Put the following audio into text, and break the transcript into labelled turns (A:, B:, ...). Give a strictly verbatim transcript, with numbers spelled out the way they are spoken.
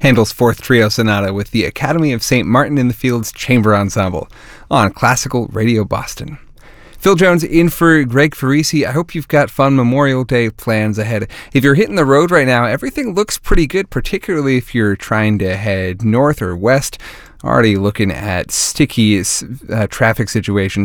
A: Handel's Fourth Trio Sonata with the Academy of Saint Martin in the Fields Chamber Ensemble on Classical Radio Boston. Phil Jones in for Greg Farisi. I hope you've got fun Memorial Day plans ahead. If you're hitting the road right now, everything looks pretty good, particularly if you're trying to head north or west. Already looking at sticky uh, traffic situations